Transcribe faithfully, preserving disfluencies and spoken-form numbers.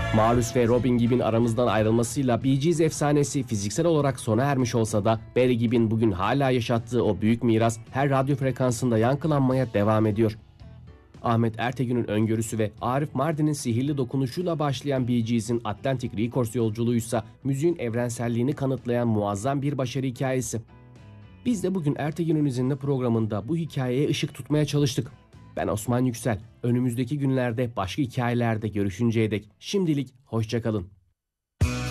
Marlus ve Robin Gibb'in aramızdan ayrılmasıyla Bee Gees efsanesi fiziksel olarak sona ermiş olsa da Barry Gibb'in bugün hala yaşattığı o büyük miras her radyo frekansında yankılanmaya devam ediyor. Ahmet Ertegün'ün öngörüsü ve Arif Mardin'in sihirli dokunuşuyla başlayan Bee Gees'in Atlantic Records yolculuğuysa müziğin evrenselliğini kanıtlayan muazzam bir başarı hikayesi. Biz de bugün Ertegün'ün izinli programında bu hikayeye ışık tutmaya çalıştık. Ben Osman Yüksel. Önümüzdeki günlerde başka hikayelerde görüşünceye dek şimdilik hoşça kalın.